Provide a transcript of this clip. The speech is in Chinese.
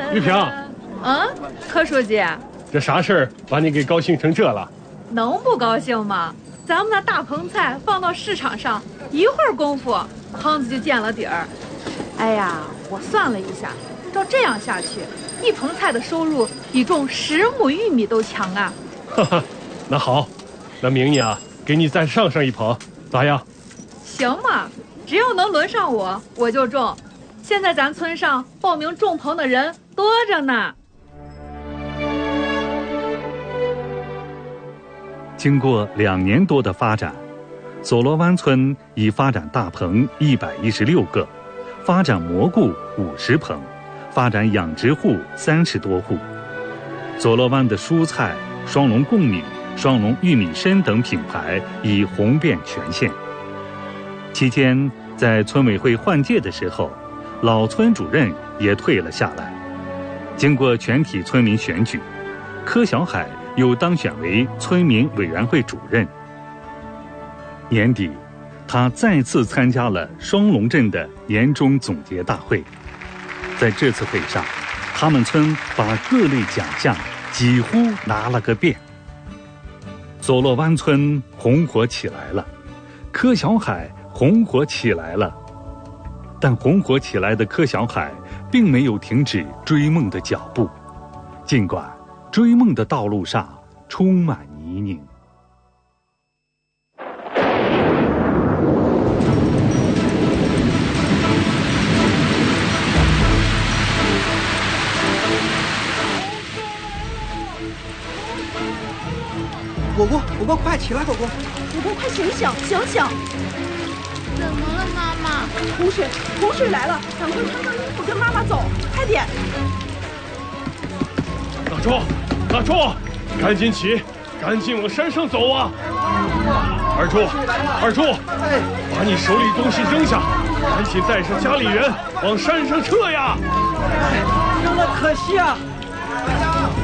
玉萍， 柯书记， 这啥事儿把你给高兴成这了？ 能不高兴吗？咱们那大棚菜放到市场上，一会儿功夫，棚子就见了底儿。哎呀，我算了一下，照这样下去，一棚菜的收入比种10亩玉米都强啊！ 哈哈，那好，那明年啊，给你再上一棚，咋样？ 行嘛，只要能轮上我就种。现在咱村上报名种棚的人多着呢。 经过2年多的发展，佐罗湾村已发展大棚116个，发展蘑菇50棚，发展养殖户30多户。佐罗湾的蔬菜、双龙贡米、双龙玉米参等品牌已红遍全县。期间，在村委会换届的时候，老村主任也退了下来。经过全体村民选举，柯小海又当选为村民委员会主任。年底，他再次参加了双龙镇的年终总结大会。在这次会上，他们村把各类奖项几乎拿了个遍。佐洛湾村红火起来了，柯小海红火起来了。但红火起来的柯小海并没有停止追梦的脚步，尽管追梦的道路上充满泥泞。 果果，快起来！果果，快醒醒！ 怎么了，妈妈？ 洪水来了，赶快穿上衣服跟妈妈走，快点！ 大柱，赶紧起，赶紧往山上走啊！二柱，把你手里东西扔下，赶紧带上家里人往山上撤呀！ 扔了可惜啊！